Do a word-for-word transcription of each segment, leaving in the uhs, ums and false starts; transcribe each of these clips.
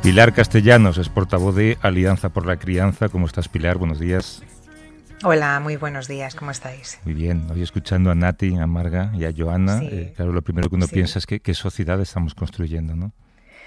Pilar Castellanos es portavoz de Alianza por la Crianza. ¿Cómo estás, Pilar? Buenos días. Hola, muy buenos días, ¿cómo estáis? Muy bien, hoy escuchando a Nati, a Marga y a Joana, Sí, eh, claro, lo primero que uno sí. piensa es que qué sociedad estamos construyendo, ¿no?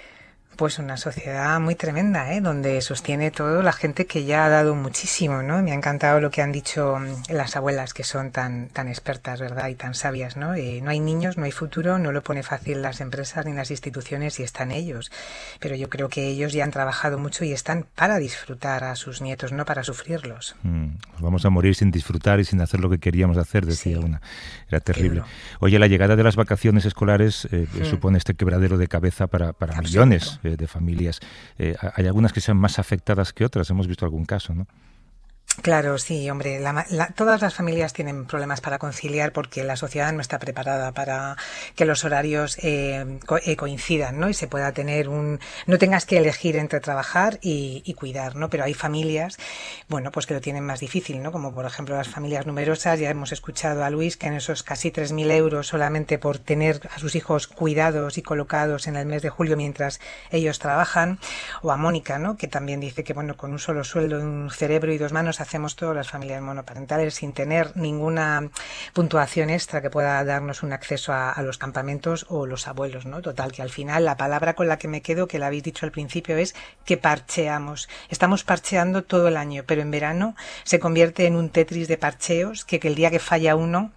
Pues una sociedad muy tremenda, ¿eh? Donde sostiene todo la gente que ya ha dado muchísimo, ¿no? Me ha encantado lo que han dicho mm, las abuelas, que son tan, tan expertas, ¿verdad? Y tan sabias, ¿no? Eh, no hay niños, no hay futuro, no lo pone fácil las empresas ni las instituciones y están ellos. Pero yo creo que ellos ya han trabajado mucho y están para disfrutar a sus nietos, no para sufrirlos. Mm, nos vamos a morir sin disfrutar y sin hacer lo que queríamos hacer, decía Sí, una. Era qué terrible. duro. Oye, la llegada de las vacaciones escolares eh, Mm, supone este quebradero de cabeza para, para millones absoluto. eh, de familias. Eh, hay algunas que sean más afectadas que otras, hemos visto algún caso, ¿no? Claro, sí, hombre, la ma- la- todas las familias tienen problemas para conciliar porque la sociedad no está preparada para que los horarios eh, co- eh, coincidan, ¿no? Y se pueda tener un, no tengas que elegir entre trabajar y, y cuidar, ¿no? Pero hay familias, bueno, pues que lo tienen más difícil, ¿no? Como por ejemplo las familias numerosas. Ya hemos escuchado a Luis que en esos casi tres mil euros solamente por tener a sus hijos cuidados y colocados en el mes de julio mientras ellos trabajan, o a Mónica, ¿no? Que también dice que, bueno, con un solo sueldo, un cerebro y dos manos hacemos todas las familias monoparentales sin tener ninguna puntuación extra que pueda darnos un acceso a, a los campamentos o los abuelos, ¿no? Total, que al final la palabra con la que me quedo, que la habéis dicho al principio, es que parcheamos. Estamos parcheando todo el año, pero en verano se convierte en un Tetris de parcheos que, que el día que falla uno,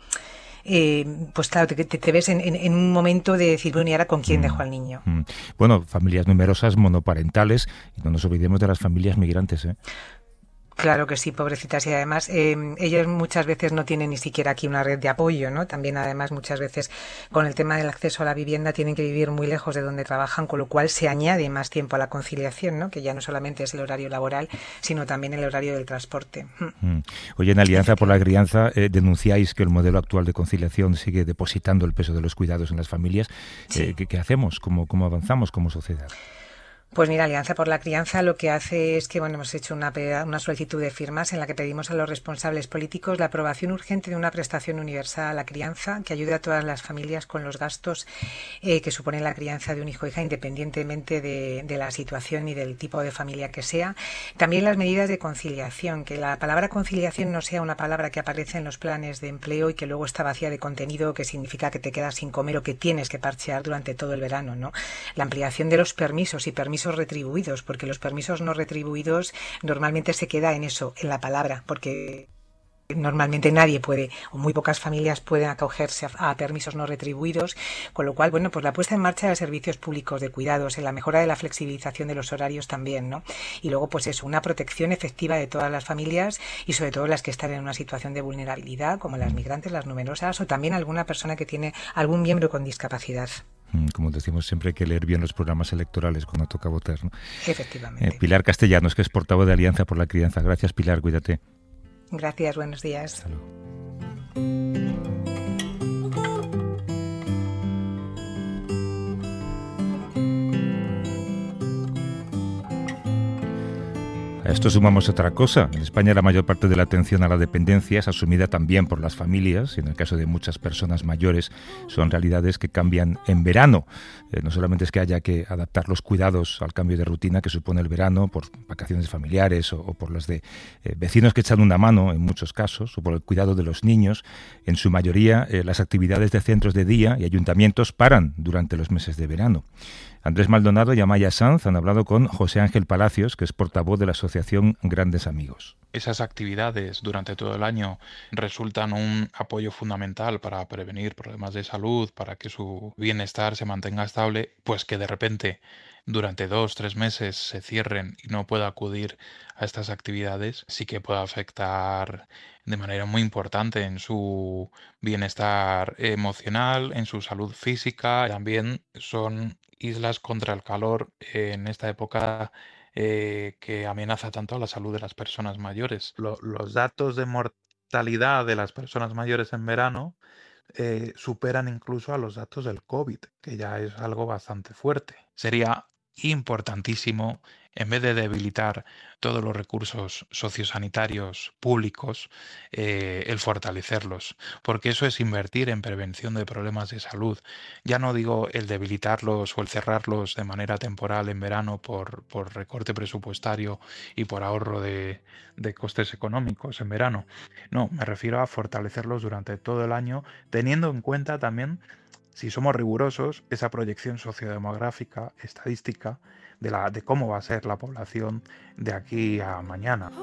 eh, pues claro, te, te, te ves en, en, en un momento de decir, bueno, ¿y ahora con quién Mm, dejo al niño? mm. Bueno, familias numerosas, monoparentales, y no nos olvidemos de las familias migrantes, ¿eh? Claro que sí, pobrecitas. Y además, eh, ellos muchas veces no tienen ni siquiera aquí una red de apoyo, ¿no? También, además, muchas veces con el tema del acceso a la vivienda tienen que vivir muy lejos de donde trabajan, con lo cual se añade más tiempo a la conciliación, ¿no? Que ya no solamente es el horario laboral, sino también el horario del transporte. Mm. Oye, en Alianza por la Efectivamente. Crianza eh, denunciáis que el modelo actual de conciliación sigue depositando el peso de los cuidados en las familias. Eh, Sí. ¿qué, qué hacemos? ¿Cómo, ¿Cómo avanzamos como sociedad? Pues mira, Alianza por la Crianza lo que hace es que, bueno, hemos hecho una, una solicitud de firmas en la que pedimos a los responsables políticos la aprobación urgente de una prestación universal a la crianza que ayude a todas las familias con los gastos eh, que supone la crianza de un hijo o hija, independientemente de, de la situación y del tipo de familia que sea. También las medidas de conciliación, que la palabra conciliación no sea una palabra que aparece en los planes de empleo y que luego está vacía de contenido, que significa que te quedas sin comer o que tienes que parchear durante todo el verano, ¿no? La ampliación de los permisos y permisos retribuidos, porque los permisos no retribuidos normalmente se queda en eso, en la palabra, porque normalmente nadie puede, o muy pocas familias pueden acogerse a, a permisos no retribuidos, con lo cual, bueno, pues la puesta en marcha de servicios públicos de cuidados, en la mejora de la flexibilización de los horarios también, ¿no? Y luego, pues eso, una protección efectiva de todas las familias y sobre todo las que están en una situación de vulnerabilidad, como las migrantes, las numerosas, o también alguna persona que tiene algún miembro con discapacidad. Como decimos siempre, hay que leer bien los programas electorales cuando toca votar, ¿no? Eh, Efectivamente. Pilar Castellanos, que es portavoz de Alianza por la Crianza. Gracias, Pilar, cuídate. Gracias, buenos días. Hasta luego. A esto sumamos otra cosa. En España la mayor parte de la atención a la dependencia es asumida también por las familias y en el caso de muchas personas mayores son realidades que cambian en verano. Eh, no solamente es que haya que adaptar los cuidados al cambio de rutina que supone el verano por vacaciones familiares o, o por las de eh, vecinos que echan una mano en muchos casos o por el cuidado de los niños. En su mayoría eh, las actividades de centros de día y ayuntamientos paran durante los meses de verano. Andrés Maldonado y Amaya Sanz han hablado con José Ángel Palacios, que es portavoz de la asociación Grandes Amigos. Esas actividades durante todo el año resultan un apoyo fundamental para prevenir problemas de salud, para que su bienestar se mantenga estable, pues que de repente durante dos, tres meses se cierren y no pueda acudir a estas actividades, sí que puede afectar de manera muy importante en su bienestar emocional, en su salud física. También son islas contra el calor en esta época eh, que amenaza tanto a la salud de las personas mayores. Lo- los datos de mortalidad de las personas mayores en verano eh, superan incluso a los datos del COVID, que ya es algo bastante fuerte. Sería importantísimo, en vez de debilitar todos los recursos sociosanitarios públicos, eh, el fortalecerlos, porque eso es invertir en prevención de problemas de salud. Ya no digo el debilitarlos o el cerrarlos de manera temporal en verano por, por recorte presupuestario y por ahorro de, de costes económicos en verano. No, me refiero a fortalecerlos durante todo el año, teniendo en cuenta también, si somos rigurosos, esa proyección sociodemográfica, estadística, de, la, de cómo va a ser la población de aquí a mañana.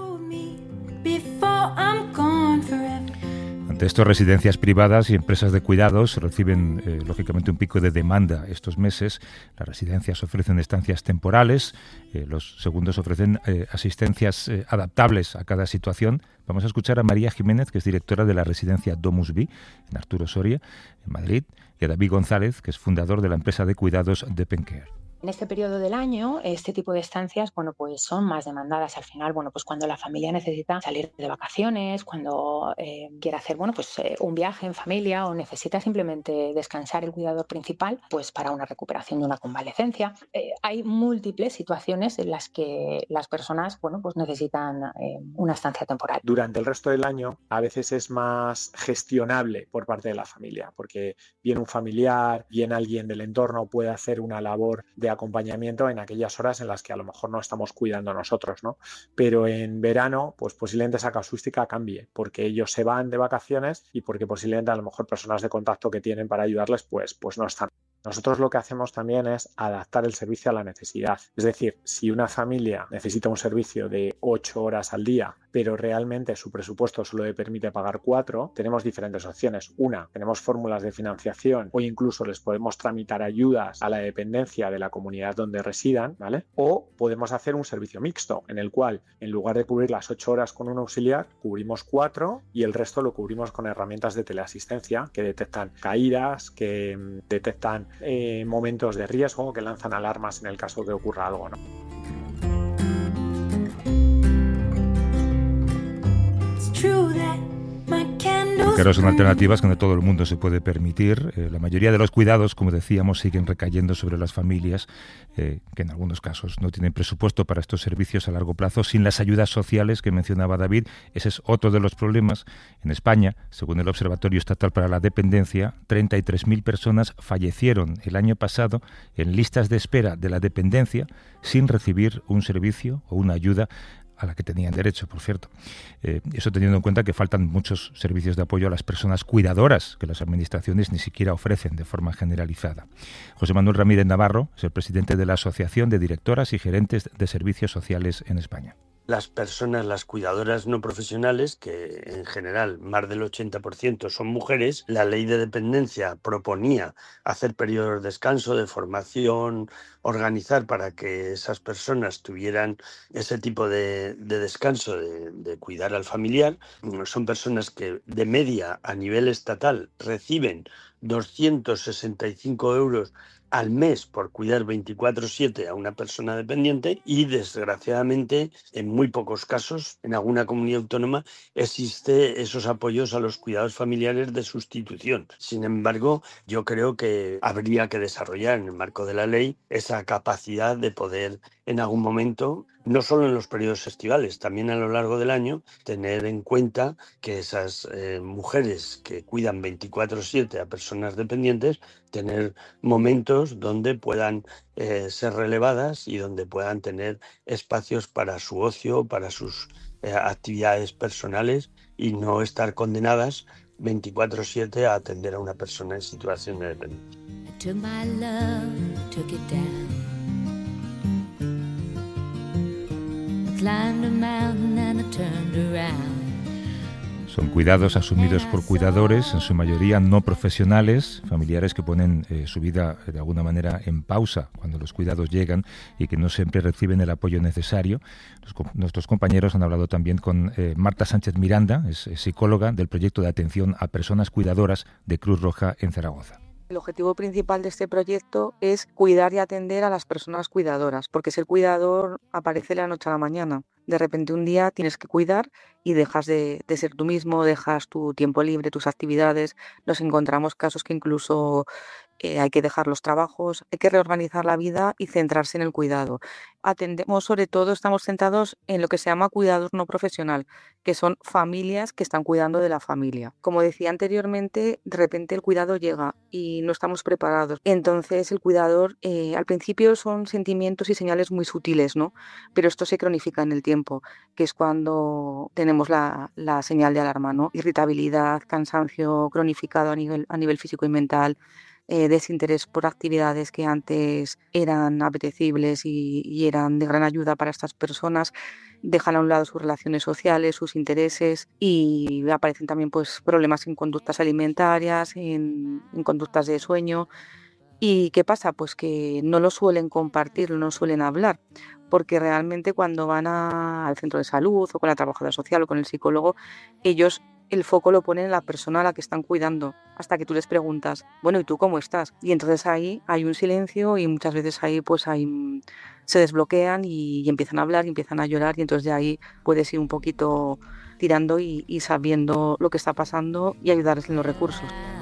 Ante esto, residencias privadas y empresas de cuidados reciben, eh, lógicamente, un pico de demanda estos meses. Las residencias ofrecen estancias temporales, eh, los segundos ofrecen eh, asistencias eh, adaptables a cada situación. Vamos a escuchar a María Jiménez, que es directora de la residencia Domus Vi, en Arturo Soria, en Madrid, y a David González, que es fundador de la empresa de cuidados Depencare. En este periodo del año, este tipo de estancias, bueno, pues son más demandadas al final, bueno, pues cuando la familia necesita salir de vacaciones, cuando eh, quiere hacer, bueno, pues eh, un viaje en familia o necesita simplemente descansar el cuidador principal, pues para una recuperación de una convalecencia. Eh, hay múltiples situaciones en las que las personas, bueno, pues necesitan eh, una estancia temporal. Durante el resto del año, a veces es más gestionable por parte de la familia, porque bien un familiar, bien alguien del entorno puede hacer una labor de acompañamiento en aquellas horas en las que a lo mejor no estamos cuidando nosotros, ¿no? Pero en verano, pues posiblemente esa casuística cambie, porque ellos se van de vacaciones y porque posiblemente a lo mejor personas de contacto que tienen para ayudarles, pues, pues no están. Nosotros lo que hacemos también es adaptar el servicio a la necesidad. Es decir, si una familia necesita un servicio de ocho horas al día, pero realmente su presupuesto solo le permite pagar cuatro, tenemos diferentes opciones. Una, tenemos fórmulas de financiación o incluso les podemos tramitar ayudas a la dependencia de la comunidad donde residan, ¿vale? O podemos hacer un servicio mixto, en el cual, en lugar de cubrir las ocho horas con un auxiliar, cubrimos cuatro y el resto lo cubrimos con herramientas de teleasistencia que detectan caídas, que detectan Eh, momentos de riesgo, que lanzan alarmas en el caso que ocurra algo, ¿no? Claro, son alternativas que no todo el mundo se puede permitir. Eh, la mayoría de los cuidados, como decíamos, siguen recayendo sobre las familias, eh, que en algunos casos no tienen presupuesto para estos servicios a largo plazo, sin las ayudas sociales que mencionaba David. Ese es otro de los problemas. En España, según el Observatorio Estatal para la Dependencia, treinta y tres mil personas fallecieron el año pasado en listas de espera de la dependencia sin recibir un servicio o una ayuda a la que tenían derecho, por cierto. Eh, eso teniendo en cuenta que faltan muchos servicios de apoyo a las personas cuidadoras que las administraciones ni siquiera ofrecen de forma generalizada. José Manuel Ramírez Navarro es el presidente de la Asociación de Directoras y Gerentes de Servicios Sociales en España. Las personas, las cuidadoras no profesionales, que en general más del ochenta por ciento son mujeres, la ley de dependencia proponía hacer periodos de descanso, de formación, organizar para que esas personas tuvieran ese tipo de, de descanso, de, de cuidar al familiar. Son personas que de media a nivel estatal reciben doscientos sesenta y cinco euros al mes por cuidar veinticuatro siete a una persona dependiente y, desgraciadamente, en muy pocos casos, en alguna comunidad autónoma, existe esos apoyos a los cuidados familiares de sustitución. Sin embargo, yo creo que habría que desarrollar en el marco de la ley esa capacidad de poder en algún momento, no solo en los periodos estivales, también a lo largo del año, tener en cuenta que esas eh, mujeres que cuidan veinticuatro siete a personas dependientes, tener momentos donde puedan eh, ser relevadas y donde puedan tener espacios para su ocio, para sus eh, actividades personales y no estar condenadas veinticuatro siete a atender a una persona en situación de dependencia. Son cuidados asumidos por cuidadores, en su mayoría no profesionales, familiares que ponen eh, su vida de alguna manera en pausa cuando los cuidados llegan y que no siempre reciben el apoyo necesario. Los, nuestros compañeros han hablado también con eh, Marta Sánchez Miranda, es, es psicóloga del proyecto de atención a personas cuidadoras de Cruz Roja en Zaragoza. El objetivo principal de este proyecto es cuidar y atender a las personas cuidadoras, porque ser cuidador aparece de la noche a la mañana. De repente un día tienes que cuidar y dejas de, de ser tú mismo, dejas tu tiempo libre, tus actividades. Nos encontramos casos que incluso eh, hay que dejar los trabajos, hay que reorganizar la vida y centrarse en el cuidado. Atendemos, sobre todo, estamos centrados en lo que se llama cuidador no profesional, que son familias que están cuidando de la familia. Como decía anteriormente, de repente el cuidado llega y no estamos preparados. Entonces el cuidador, eh, al principio son sentimientos y señales muy sutiles, ¿no? Pero esto se cronifica en el tiempo, que es cuando tenemos la, la señal de alarma, ¿no? Irritabilidad, cansancio cronificado a nivel, a nivel físico y mental, eh, desinterés por actividades que antes eran apetecibles y, y eran de gran ayuda para estas personas, dejan a un lado sus relaciones sociales, sus intereses, y aparecen también pues, problemas en conductas alimentarias, en, en conductas de sueño. ¿Y qué pasa? Pues que no lo suelen compartir, no lo suelen hablar, porque realmente cuando van a- al centro de salud o con la trabajadora social o con el psicólogo, ellos el foco lo ponen en la persona a la que están cuidando, hasta que tú les preguntas, bueno, ¿y tú cómo estás? Y entonces ahí hay un silencio y muchas veces ahí pues ahí mm, se desbloquean y, y empiezan a hablar y empiezan a llorar, y entonces de ahí puedes ir un poquito tirando y, y sabiendo lo que está pasando y ayudarles en los recursos.